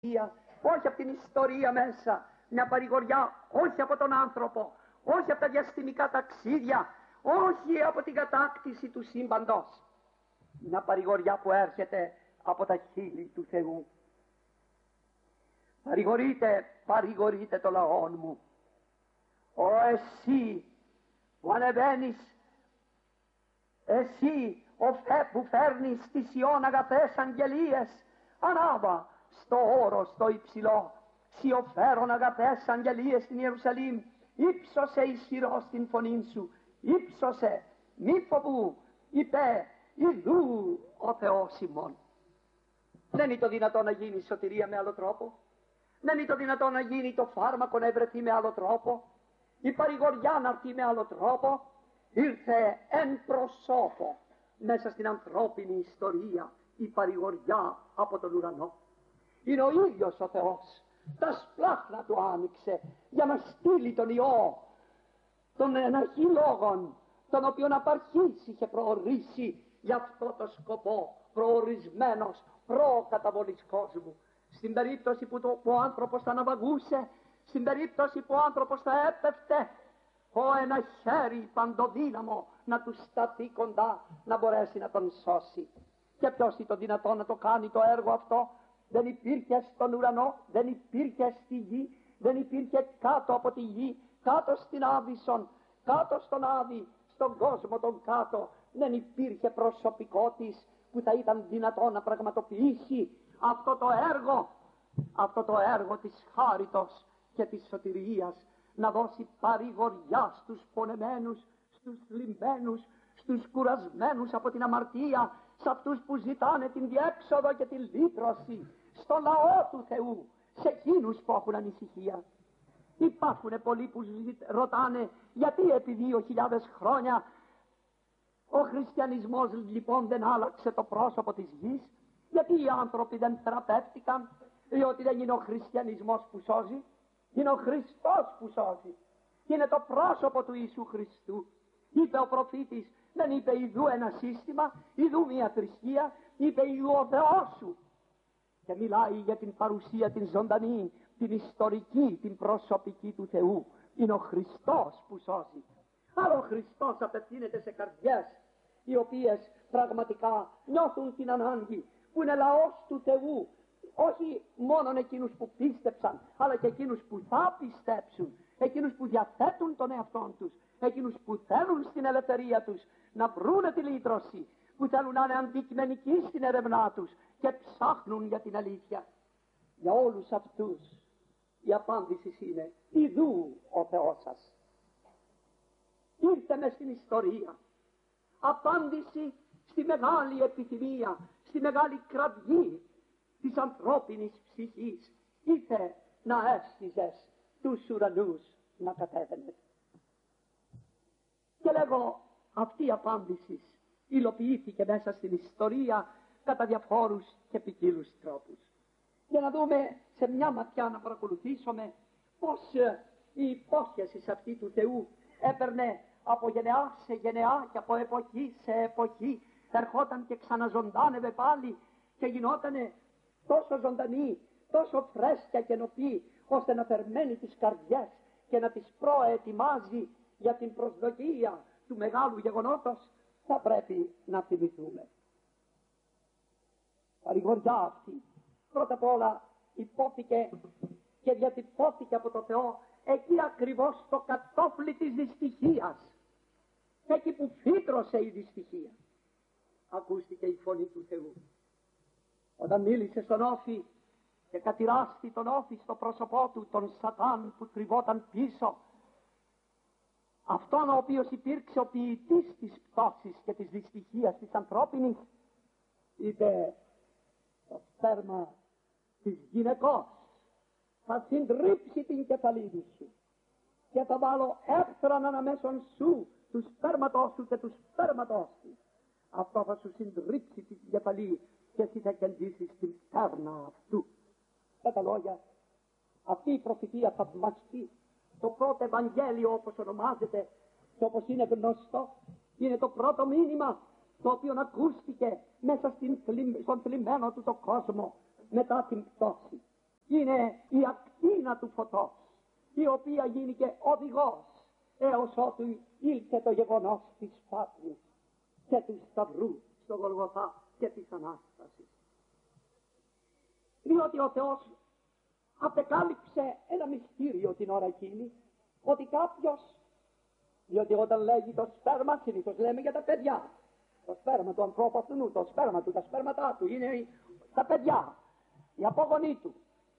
όχι από την ιστορία μέσα, μια παρηγοριά όχι από τον άνθρωπο, όχι από τα διαστημικά ταξίδια, όχι από την κατάκτηση του σύμπαντος. Μια παρηγοριά που έρχεται από τα χείλη του Θεού. Παρηγορείτε το λαό μου. Εσύ που ανεβαίνεις, εσύ που φέρνεις τις Ιών αγαθές αγγελίες, ανάβα στο όρος το υψηλό, σιωφέρον αγαθές αγγελίες στην Ιερουσαλήμ, ύψωσε ισχυρός την φωνή σου, ύψωσε, μη φοβού, είπε, ιδού ο Θεός ημών. Δεν είναι το δυνατό να γίνει η σωτηρία με άλλο τρόπο. Δεν είναι το δυνατό να γίνει το φάρμακο να ευρεθεί με άλλο τρόπο. Η παρηγοριά να έρθει με άλλο τρόπο. Ήρθε εν προσώπο μέσα στην ανθρώπινη ιστορία η παρηγοριά από τον ουρανό. Είναι ο ίδιος ο Θεός. Τα σπλάχνα του άνοιξε για να στείλει τον Υιό, τον εναρχή λόγων, τον οποίον απαρχής είχε προορίσει για αυτό το σκοπό, προορισμένος προκαταβολής κόσμου. Στην περίπτωση που ο άνθρωπος θα αναβαγούσε, στην περίπτωση που ο άνθρωπος θα έπεφτε, ένα χέρι παντοδύναμο να του σταθεί κοντά, να μπορέσει να τον σώσει. Και ποιος είναι το δυνατό να το κάνει το έργο αυτό? Δεν υπήρχε στον ουρανό, δεν υπήρχε στη γη, δεν υπήρχε κάτω από τη γη, κάτω στην Άβυσσον, κάτω στον Άδη, στον κόσμο τον κάτω. Δεν υπήρχε προσωπικό της που θα ήταν δυνατό να πραγματοποιήσει αυτό το έργο της χάριτος και της σωτηρίας, να δώσει παρηγοριά στους πονεμένους, στους θλιμμένους, στους κουρασμένους από την αμαρτία, σε αυτούς που ζητάνε την διέξοδο και την λύτρωση, στο λαό του Θεού, σε εκείνους που έχουν ανησυχία. Υπάρχουν πολλοί που ρωτάνε γιατί επί 2.000 χρόνια ο χριστιανισμός λοιπόν δεν άλλαξε το πρόσωπο της γης, γιατί οι άνθρωποι δεν θεραπεύτηκαν, διότι δεν είναι ο χριστιανισμός που σώζει, είναι ο Χριστός που σώζει, είναι το πρόσωπο του Ιησού Χριστού. Είπε ο προφήτης, δεν είπε ιδού ένα σύστημα, ιδού μια θρησκεία, είπε ιδού ο Θεός σου. Και μιλάει για την παρουσία την ζωντανή, την ιστορική, την προσωπική του Θεού. Είναι ο Χριστός που σώζει. Άρα ο Χριστός απευθύνεται σε καρδιές οι οποίες πραγματικά νιώθουν την ανάγκη, που είναι λαός του Θεού, όχι μόνο εκείνους που πίστεψαν, αλλά και εκείνους που θα πιστέψουν, εκείνους που διαθέτουν τον εαυτόν τους, εκείνους που θέλουν στην ελευθερία τους να βρούνε τη λύτρωση, που θέλουν να είναι αντικειμενικοί στην έρευνά τους και ψάχνουν για την αλήθεια. Για όλους αυτούς η απάντηση είναι ιδού ο Θεός σας. Ήρθε μες στην ιστορία απάντηση στη μεγάλη επιθυμία, στη μεγάλη κραυγή της ανθρώπινης ψυχής. Ήρθε να έσχιζες τους ουρανούς να κατέβαινες. Και λέγω, αυτή η απάντηση υλοποιήθηκε μέσα στην ιστορία κατά διαφόρους και ποικίλους τρόπους. Για να δούμε σε μια ματιά, να παρακολουθήσουμε πως η υπόσχεση σε αυτή του Θεού έπαιρνε από γενεά σε γενεά και από εποχή σε εποχή, ερχόταν και ξαναζωντάνευε πάλι και γινότανε τόσο ζωντανή, τόσο φρέσκια και νοπή, ώστε να θερμαίνει τις καρδιές και να τις προετοιμάζει για την προσδοκία του μεγάλου γεγονότος. Θα πρέπει να θυμηθούμε. Παρηγοριά αυτή πρώτα απ' όλα υπόθηκε και διατυπώθηκε από το Θεό εκεί ακριβώς στο κατόφλι της δυστυχίας, εκεί που φύτρωσε η δυστυχία. Ακούστηκε η φωνή του Θεού όταν μίλησε στον Όφη και κατηράστη τον Όφη στο πρόσωπό του, τον Σατάν που κρυβόταν πίσω, αυτόν ο οποίος υπήρξε ο ποιητής της πτώσης και της δυστυχίας της ανθρώπινης. Είπε, το σπέρμα της γυναικός θα συντρίψει την κεφαλίδη σου και θα βάλω εύθραν αναμέσων σου του σπέρματός σου και του σπέρματός σου. Αυτό θα σου συντρίψει την κεφαλή και εσύ θα κερδίσεις την στέρνα αυτού. Με τα λόγια, αυτή η προφητεία θαυμαστή, το πρώτο Ευαγγέλιο όπως ονομάζεται και όπως είναι γνωστό, είναι το πρώτο μήνυμα το οποίο ακούστηκε μέσα στον θλιμμένο του το κόσμο μετά την πτώση. είναι η ακτίνα του φωτός, η οποία γίνηκε οδηγός έως ότου ήλθε το γεγονός της πάτρης και του σταυρού στο Γολγοθά και της Ανάστασης. Διότι ο Θεός απεκάλυψε ένα μυστήριο την ώρα εκείνη, ότι κάποιος, διότι όταν λέγει το σπέρμα, συνήθως λέμε για τα παιδιά, το σπέρμα του ανθρώπου αυτού, το σπέρμα του, τα σπέρματά του, είναι τα παιδιά, οι απόγονοί του.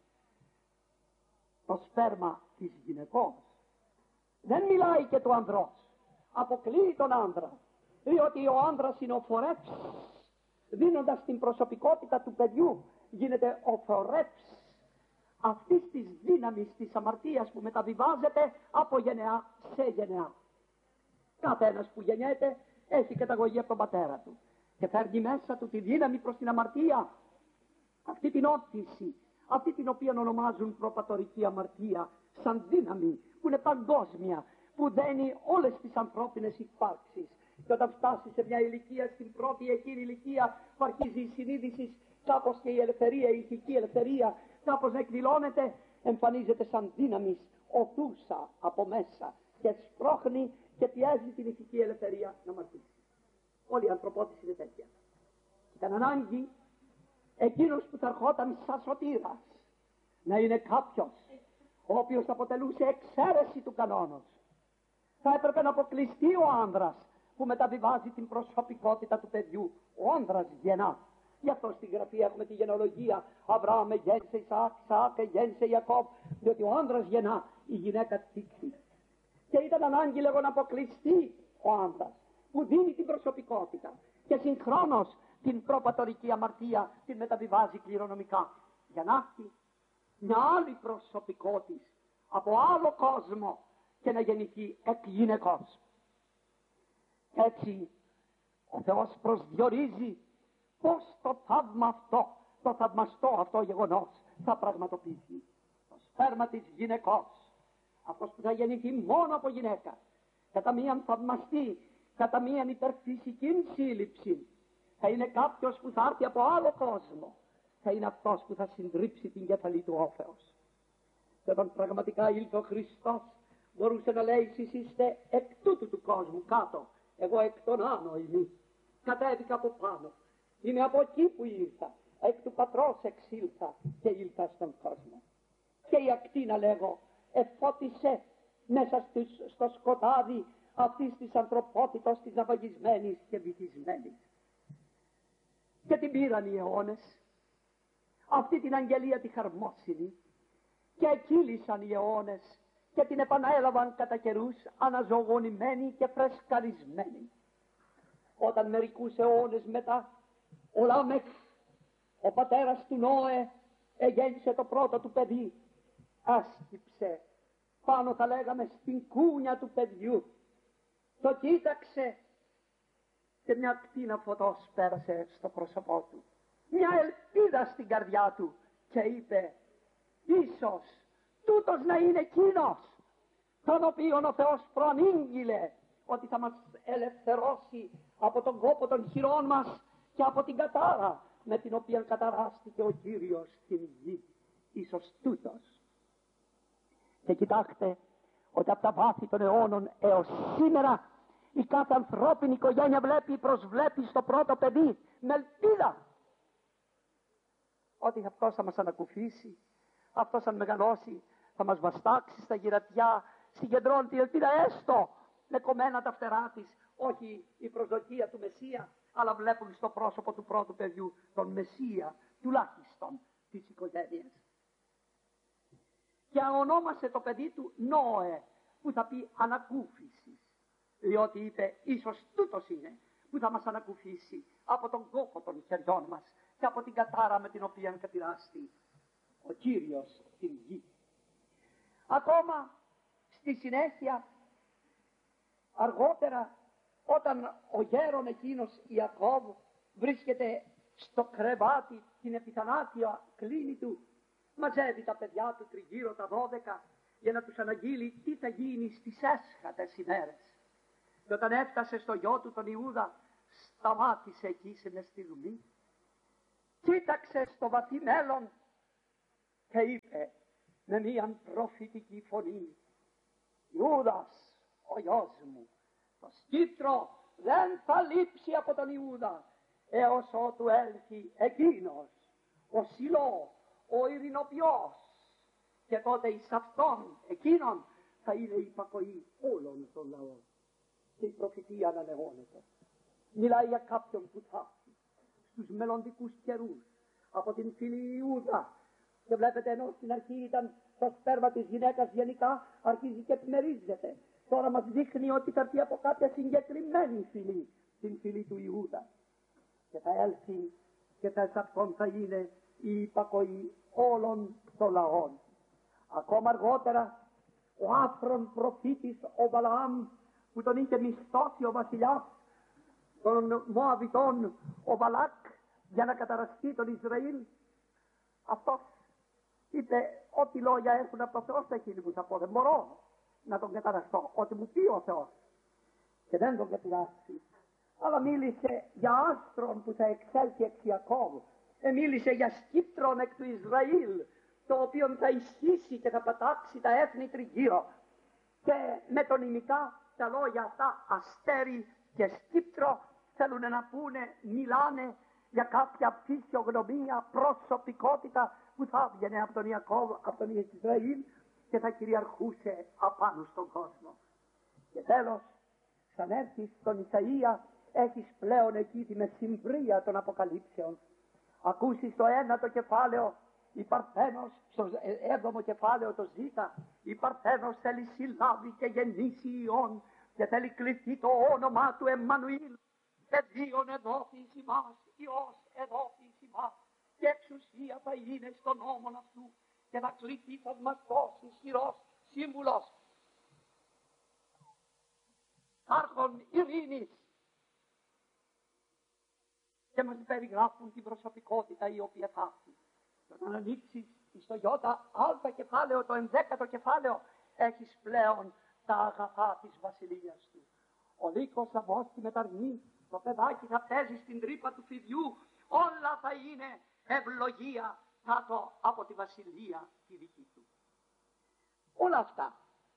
Το σπέρμα της γυναικός δεν μιλάει και του ανδρός, αποκλείει τον άνδρα, διότι ο άνδρας είναι ο φορεύς, δίνοντας την προσωπικότητα του παιδιού, γίνεται ο φορεύς αυτής της δύναμης της αμαρτίας που μεταβιβάζεται από γενεά σε γενεά. Κάθε ένας που γεννιέται έχει καταγωγή από τον πατέρα του και φέρνει μέσα του τη δύναμη προς την αμαρτία, αυτή την όθηση, αυτή την οποία ονομάζουν προπατορική αμαρτία, σαν δύναμη που είναι παγκόσμια, που δένει όλες τις ανθρώπινες υπάρξεις. Και όταν φτάσει σε μια ηλικία, στην πρώτη εκείνη ηλικία, που αρχίζει η συνείδηση, κάπως και η ελευθερία, η ηθική ελευθερία, κάπως να εκδηλώνεται, εμφανίζεται σαν δύναμη οθούσα από μέσα και σπρώχνει και πιέζει την ηθική ελευθερία να μαρτυρήσει. Όλη η ανθρωπότηση είναι τέτοια. Ήταν ανάγκη εκείνος που θα ερχόταν σαν σωτήρας να είναι κάποιος ο οποίος αποτελούσε εξαίρεση του κανόνος. Θα έπρεπε να αποκλειστεί ο άνδρας που μεταβιβάζει την προσωπικότητα του παιδιού. Ο άνδρας γεννά. Γι' αυτό στην Γραφή έχουμε τη γενεολογία. Αβραάμ γέννησε Ισαάκ, Ισαάκ γέννησε Ιακώβ. Διότι ο άνδρας γεννά, η γυναίκα τύχει. Και ήταν ανάγκη, λέγω, να αποκλειστεί ο άνδρας που δίνει την προσωπικότητα και συγχρόνως την προπατορική αμαρτία την μεταβιβάζει κληρονομικά, για να έχει μια άλλη προσωπικότητα από άλλο κόσμο και να γεννηθεί εκ γυναικός. Έτσι ο Θεός προσδιορίζει πως το θαύμα αυτό, το θαυμαστό αυτό γεγονός θα πραγματοποιηθεί. Το σπέρμα της γυναικός, αυτός που θα γεννηθεί μόνο από γυναίκα, κατά μίαν θαυμαστή, κατά μίαν υπερφυσική σύλληψη, θα είναι κάποιος που θα έρθει από άλλο κόσμο, θα είναι αυτός που θα συντρίψει την κεφαλή του όφεως. Και όταν πραγματικά ήλθε ο Χριστός, μπορούσε να λέει: εσείς είστε εκ τούτου του κόσμου κάτω, εγώ εκ των άνω είμαι. Κατέβηκα από πάνω, είμαι από εκεί που ήρθα, εκ του πατρός εξήλθα και ήλθα στον κόσμο. Και η ακτίνα, λέγω, εφώτισε μέσα στο σκοτάδι αυτής της ανθρωπότητος της ναυαγισμένης και βυθισμένης. Και την πήραν οι αιώνες, αυτή την αγγελία τη χαρμόσυνη, και εκύλησαν οι αιώνες και την επανέλαβαν κατά καιρούς αναζωογονημένοι και φρεσκαρισμένοι. Όταν μερικούς αιώνες μετά ο Λάμεχ, ο πατέρας του Νόε, εγέννησε το πρώτο του παιδί, άσκυψε πάνω, θα λέγαμε, στην κούνια του παιδιού, το κοίταξε και μια ακτίνα φωτός πέρασε στο πρόσωπό του, μια ελπίδα στην καρδιά του, και είπε: ίσως τούτος να είναι εκείνος τον οποίον ο Θεός προανήγγειλε ότι θα μας ελευθερώσει από τον κόπο των χειρών μας και από την κατάρα με την οποία καταράστηκε ο Κύριος στην γη. Ίσως τούτος. Και κοιτάξτε ότι από τα βάθη των αιώνων έως σήμερα η κάθε ανθρώπινη οικογένεια προσβλέπει στο πρώτο παιδί με ελπίδα ότι αυτός θα μας ανακουφίσει, αυτός αν μεγαλώσει θα μας βαστάξει στα γυρατιά, συγκεντρώνει την ελπίδα έστω με κομμένα τα φτερά της, όχι η προσδοκία του Μεσσία, αλλά βλέπουν στο πρόσωπο του πρώτου παιδιού τον Μεσσία τουλάχιστον της οικογένειας. Και ονόμασε το παιδί του Νόε, που θα πει ανακούφιση, διότι είπε: ίσως τούτος είναι που θα μας ανακουφίσει από τον κόπο των χεριών μας και από την κατάρα με την οποία κατηράστη ο Κύριος την γη. Ακόμα στη συνέχεια, αργότερα, όταν ο γέρον εκείνος Ιακώβ βρίσκεται στο κρεβάτι, την επιθανάτια κλίνη του, μαζεύει τα παιδιά του τριγύρω, τα 12, για να τους αναγγείλει τι θα γίνει στις έσχατες ημέρες. Και όταν έφτασε στο γιο του τον Ιούδα, σταμάτησε εκεί σε μια στιγμή, κοίταξε στο βαθύ μέλλον, και είπε με μίαν προφητική φωνή: Ιούδας, ο γιος μου, το σκύπτρο δεν θα λείψει από τον Ιούδα έως ότου έλθει εκείνος, ο Σιλώ, ο ειρηνοποιός, και τότε εις αυτόν, εκείνον, θα είναι η υπακοή όλων των λαών. Και η προφητεία ανανεώνεται. Μιλάει για κάποιον που θα έρθει στους μελλοντικούς καιρούς από την φυλή Ιούδα. Και βλέπετε, ενώ στην αρχή ήταν το σπέρμα της γυναίκας γενικά, αρχίζει και επιμερίζεται. Τώρα μας δείχνει ότι θα έρθει από κάποια συγκεκριμένη φυλή, την φυλή του Ιούδα. Και θα έλθει και σε αυτόν θα είναι η υπακοή όλων των λαών. Ακόμα αργότερα, ο άφρον προφήτης ο Βαλαάμ, που τον είχε μισθώσει ο βασιλιάς των Μωαβιτών, ο Βαλάκ, για να καταραστεί τον Ισραήλ, αυτός είπε: ό,τι λόγια έρχουν από το Θεό, εκείνοι που θα πω, δεν μπορώ να τον καταραστώ, ό,τι μου πει ο Θεός. Και δεν τον κατουράσει. Αλλά μίλησε για άστρον που θα εξέλθει εξ Ιακώβ. Μίλησε για σκύπτρον εκ του Ισραήλ, το οποίο θα ισχύσει και θα πατάξει τα έθνη τριγύρω. Και με τον ημικά τα λόγια αυτά, αστέρι και σκύπτρο, θέλουν να πούνε, μιλάνε για κάποια φυσιογνωμία, προσωπικότητα που θα έβγαινε από τον Ιακώβ, από τον Ισραήλ, και θα κυριαρχούσε απάνω στον κόσμο. Και τέλος, σαν έρθεις στον Ισαΐα, έχεις πλέον εκεί τη μεσημβρία των Αποκαλύψεων. Ακούσεις το 1ο κεφάλαιο, η Παρθένος, στο 7ο κεφάλαιο το Ζήτα, η Παρθένος θέλει συλλάβει και γεννήσει Υιόν και θέλει κληθεί το όνομα του Εμμανουήλ. Παιδίον εδόθης ημάς, Υιός εδόθης ημάς, και εξουσία θα είναι στον νόμον αυτού, και θα κληθεί θαυματός, ισχυρός, σύμβουλος, άρχον ειρήνης. Και μας περιγράφουν την προσωπικότητα η οποία θα έρθει. Όταν ανοίξεις στο ΙΑ κεφάλαιο, το 11ο κεφάλαιο, έχεις πλέον τα αγαθά της βασιλείας του. Ο λύκος θα μπω στη μεταρρυμή, το παιδάκι θα παίζει στην τρύπα του φιδιού, όλα θα είναι ευλογία κάτω από τη βασιλεία τη δική του. Όλα αυτά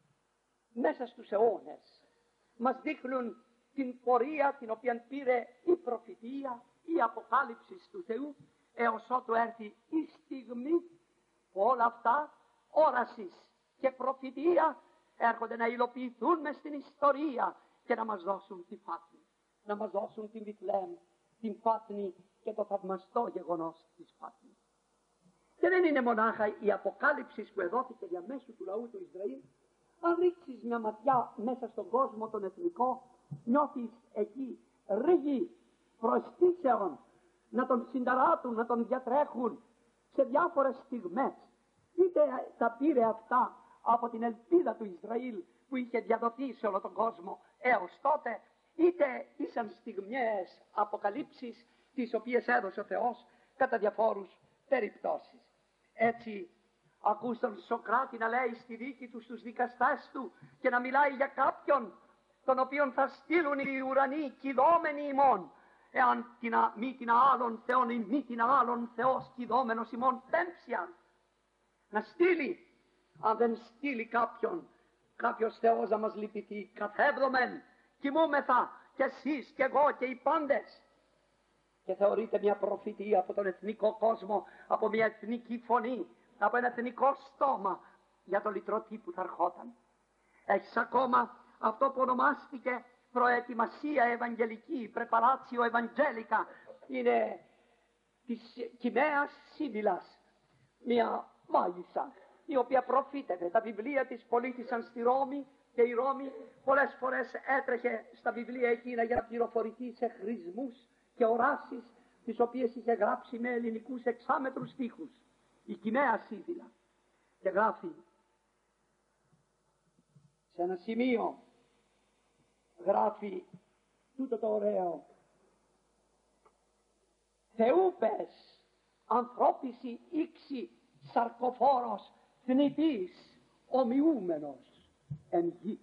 μέσα στους αιώνες μας δείχνουν την πορεία την οποία πήρε η προφητεία, η αποκάλυψη του Θεού, έως ότου έρθει η στιγμή που όλα αυτά, όρασης και προφητεία, έρχονται να υλοποιηθούν μες στην ιστορία και να μας δώσουν τη φάτνη, να μας δώσουν την Βιθλεέμ, την φάτνη και το θαυμαστό γεγονός της φάτνης. Και δεν είναι μονάχα η αποκάλυψη που εδόθηκε διαμέσου του λαού του Ισραήλ. Αν ρίξεις μια ματιά μέσα στον κόσμο τον εθνικό, νιώθεις εκεί ρίγη προαισθήσεων να τον συνταράτουν, να τον διατρέχουν σε διάφορες στιγμές. Είτε τα πήρε αυτά από την ελπίδα του Ισραήλ που είχε διαδοθεί σε όλο τον κόσμο έως τότε, είτε ήσαν στιγμές αποκαλύψεις τις οποίες έδωσε ο Θεός κατά διαφόρους περιπτώσεις. Έτσι ακούς τον Σοκράτη να λέει στη δίκη του στους δικαστές του και να μιλάει για κάποιον τον οποίον θα στείλουν οι ουρανοί κηδόμενοι ημών, εάν μη την άλλον Θεόν ή μη την άλλον Θεός κηδόμενος ημών πέμψιαν. Να στείλει, αν δεν στείλει κάποιος Θεός να μας λυπηθεί, καθέβδομεν, κοιμούμεθα κι εσείς κι εγώ και οι πάντες. Και θεωρείται μια προφητεία από τον εθνικό κόσμο, από μια εθνική φωνή, από ένα εθνικό στόμα για το λυτρωτή που θα ερχόταν. Έχεις ακόμα αυτό που ονομάστηκε προετοιμασία ευαγγελική, πρεπαράτσιο ευαγγέλικα, είναι της Κυμαίας Σίβιλας, μια μάγισσα η οποία προφήτευε. Τα βιβλία της πολίτησαν στη Ρώμη και η Ρώμη πολλές φορές έτρεχε στα βιβλία εκείνα για να πληροφορηθεί σε χρησμούς και οράσεις τις οποίες είχε γράψει με ελληνικούς εξάμετρους στίχους. Η Κυμαία Σίβιλα. Και γράφει σε ένα σημείο, γράφει τούτο το ωραίο: Θεούπες ανθρώπιση ήξη σαρκοφόρος θνητής ομοιούμενος εν γη.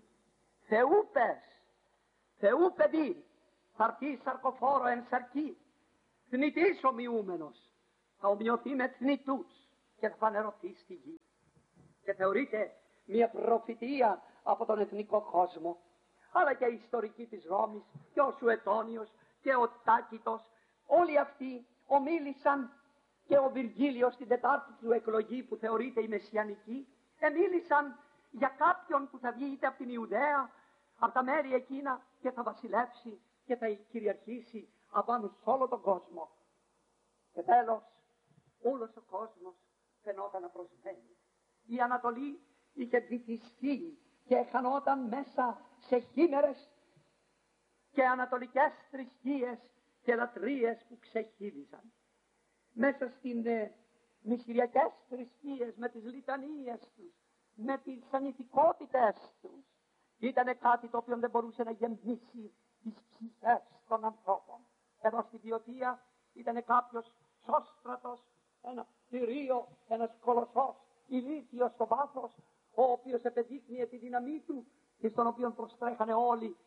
Θεού παιδί θα έρθει σαρκοφόρο εν σαρκή, θνητής ομοιούμενος, θα ομοιωθεί με θνητούς και θα φανερωθεί στη γη. Και θεωρείται μια προφητεία από τον εθνικό κόσμο. Αλλά και οι ιστορικοί της Ρώμης και ο Σουετόνιος και ο Τάκητος, όλοι αυτοί ομίλησαν, και ο Βυργίλιος στην τετάρτη του εκλογή που θεωρείται η μεσιανική, μίλησαν για κάποιον που θα βγει είτε από την Ιουδαία, από τα μέρη εκείνα, και θα βασιλεύσει και θα κυριαρχήσει απάνω σε όλο τον κόσμο. Και τέλος, όλος ο κόσμος φαινόταν να προσβαίνει. Η Ανατολή είχε βυθιστεί και χανόταν μέσα σε χήμερες και ανατολικές θρησκείες και λατρείες που ξεχύλιζαν. Μέσα στις μυστηριακές θρησκείες, με τις λιτανίες τους, με τις ανηθικότητες τους, ήταν κάτι το οποίο δεν μπορούσε να γεμίσει τις ψυχές των ανθρώπων. Εδώ στη Βιωτία ήταν κάποιος Σώστρατος, ένα θηρίο, ένας κολοσσός, ηλίθιος στο βάθος, ο οποίος επεδείκνυε τη δύναμή του και στον οποίο προστρέχανε όλοι